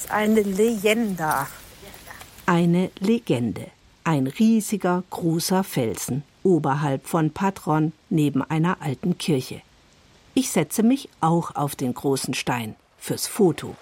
ist eine Legende. Eine Legende. Ein riesiger, großer Felsen oberhalb von Padrón neben einer alten Kirche. Ich setze mich auch auf den großen Stein fürs Foto.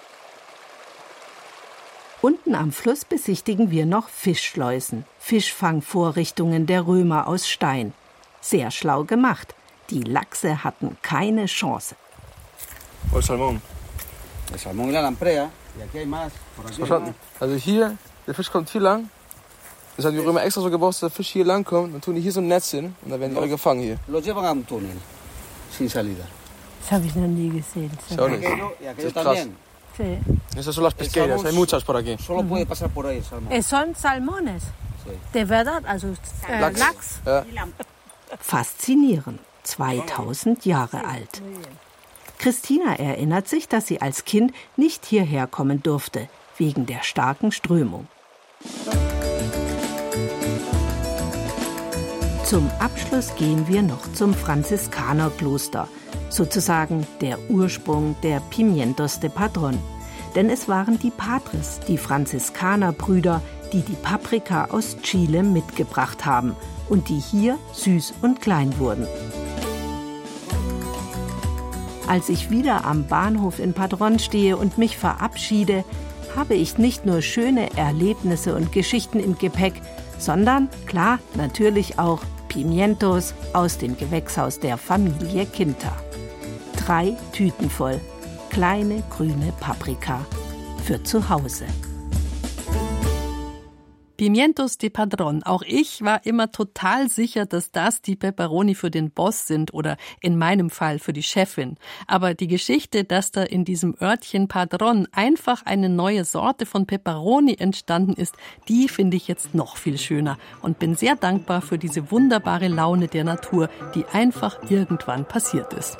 Unten am Fluss besichtigen wir noch Fischschleusen, Fischfangvorrichtungen der Römer aus Stein. Sehr schlau gemacht. Die Lachse hatten keine Chance. El Salmón. El Salmón y la Lamprea. Y aquí hay más. Verstanden. Also hier, der Fisch kommt hier lang. Das haben die Römer extra so gebaut, dass der Fisch hier lang kommt. Dann tun die hier so ein Netz hin und dann werden die alle gefangen hier. Los llevan a un túnel, sin salida. Das habe ich noch nie gesehen. Schau nicht. Das ist krass. Sí. Estas son las pesqueras, hay muchas por aquí. Solo puede pasar por ahí el salmón. Son Salmones. Sí. De verdad, also Lachs. Ja. Faszinierend. 2000 Jahre alt. Christina erinnert sich, dass sie als Kind nicht hierher kommen durfte, wegen der starken Strömung. Zum Abschluss gehen wir noch zum Franziskanerkloster, sozusagen der Ursprung der Pimientos de Padrón. Denn es waren die Padres, die Franziskanerbrüder, die die Paprika aus Chile mitgebracht haben und die hier süß und klein wurden. Als ich wieder am Bahnhof in Padrón stehe und mich verabschiede, habe ich nicht nur schöne Erlebnisse und Geschichten im Gepäck, sondern, klar, natürlich auch Pimientos aus dem Gewächshaus der Familie Quinta. 3 Tüten voll kleine grüne Paprika für zu Hause. Pimientos de Padrón. Auch ich war immer total sicher, dass das die Peperoni für den Boss sind oder in meinem Fall für die Chefin. Aber die Geschichte, dass da in diesem Örtchen Padrón einfach eine neue Sorte von Peperoni entstanden ist, die finde ich jetzt noch viel schöner und bin sehr dankbar für diese wunderbare Laune der Natur, die einfach irgendwann passiert ist.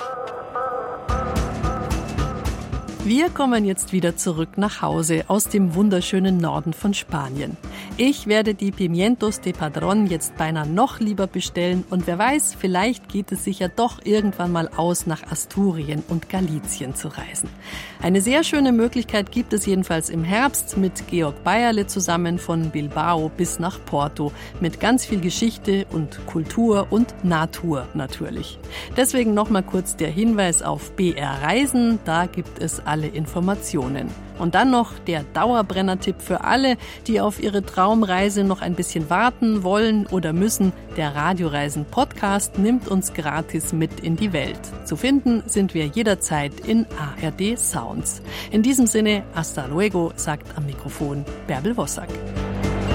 Wir kommen jetzt wieder zurück nach Hause aus dem wunderschönen Norden von Spanien. Ich werde die Pimientos de Padrón jetzt beinahe noch lieber bestellen und wer weiß, vielleicht geht es sich ja doch irgendwann mal aus, nach Asturien und Galicien zu reisen. Eine sehr schöne Möglichkeit gibt es jedenfalls im Herbst mit Georg Bayerle zusammen von Bilbao bis nach Porto mit ganz viel Geschichte und Kultur und Natur natürlich. Deswegen nochmal kurz der Hinweis auf BR Reisen, da gibt es alle Informationen. Und dann noch der Dauerbrenner-Tipp für alle, die auf ihre Traumreise noch ein bisschen warten wollen oder müssen. Der Radioreisen-Podcast nimmt uns gratis mit in die Welt. Zu finden sind wir jederzeit in ARD Sounds. In diesem Sinne, hasta luego, sagt am Mikrofon Bärbel Wossack.